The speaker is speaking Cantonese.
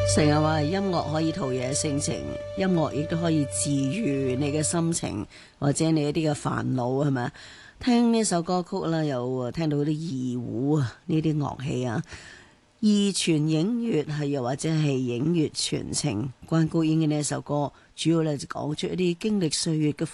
成日話音樂可以陶冶性情，音樂亦都可以治愈你嘅心情，或者你一啲嘅煩惱，係咪？聽呢首歌曲啦，又聽到啲二胡啊，呢啲樂器啊，二泉映月係又或者係映月傳情。關菊英嘅呢一首歌，主要咧就講出一啲經歷歲月嘅